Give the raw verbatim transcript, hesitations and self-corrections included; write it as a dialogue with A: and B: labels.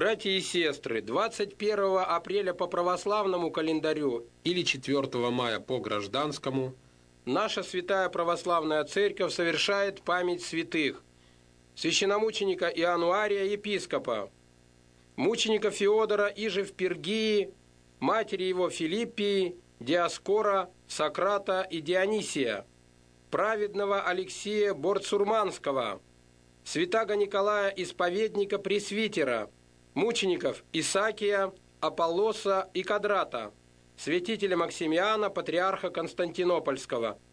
A: Братья и сестры, двадцать первого апреля по православному календарю или четвёртого мая по гражданскому наша Святая Православная Церковь совершает память святых: священномученика Иануария, епископа, мученика Феодора иже в Пергии, матери его Филиппии, Диоскора, Сократа и Дионисия, праведного Алексия Борцурманского, святаго Николая Исповедника Пресвитера, мучеников Исакия, Аполлоса и Кадрата, святителя Максимиана, патриарха Константинопольского,